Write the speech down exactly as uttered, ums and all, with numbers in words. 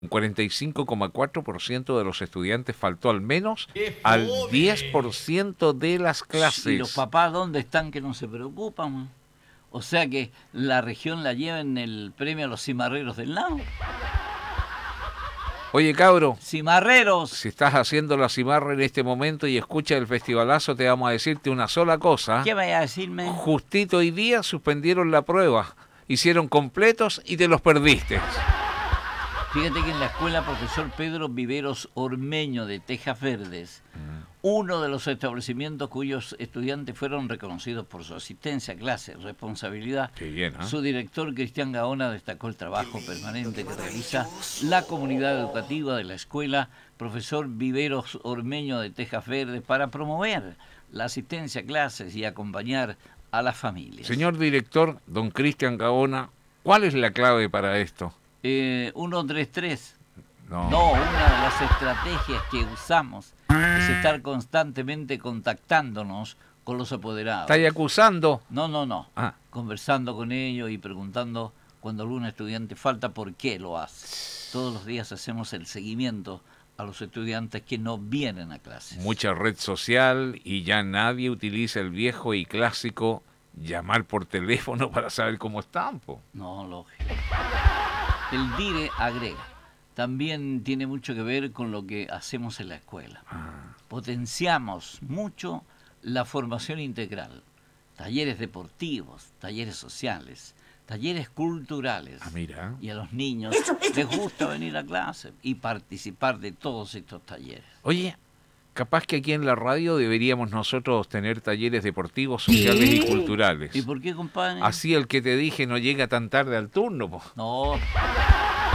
Un cuarenta y cinco coma cuatro por ciento de los estudiantes faltó al menos al diez por ciento de las clases. ¿Y los papás dónde están que no se preocupan? O sea que la región la lleva en el premio a los cimarreros del lago. Oye, cabro, ¡cimarreros! Si estás haciendo la cimarra en este momento y escuchas el festivalazo, te vamos a decirte una sola cosa. ¿Qué vaya a decirme? Justito hoy día suspendieron la prueba, hicieron completos y te los perdiste. Fíjate que en la escuela profesor Pedro Viveros Ormeño de Tejas Verdes, mm. uno de los establecimientos cuyos estudiantes fueron reconocidos por su asistencia a clase, responsabilidad, Qué bien, ¿eh? Su director Cristian Gaona destacó el trabajo permanente que realiza la comunidad educativa de la escuela profesor Viveros Ormeño de Tejas Verdes para promover la asistencia a clases y acompañar a las familias. Señor director, don Cristian Gaona, ¿cuál es la clave para esto? Eh, uno tres tres. No. no, una de las estrategias que usamos es estar constantemente contactándonos con los apoderados. ¿Estáis acusando? No, no, no. Ah. Conversando con ellos y preguntando cuando algún estudiante falta por qué lo hace. Todos los días hacemos el seguimiento a los estudiantes que no vienen a clases. Mucha red social y ya nadie utiliza el viejo y clásico llamar por teléfono para saber cómo están, po. No, lógico. El DIRE agrega, también tiene mucho que ver con lo que hacemos en la escuela. Ah. Potenciamos mucho la formación integral, talleres deportivos, talleres sociales, talleres culturales. Ah, mira. Y a los niños les gusta venir a clase y participar de todos estos talleres. Oye, capaz que aquí en la radio deberíamos nosotros tener talleres deportivos, sociales ¿Sí? y culturales. ¿Y por qué, compadre? Así el que te dije no llega tan tarde al turno, po. No.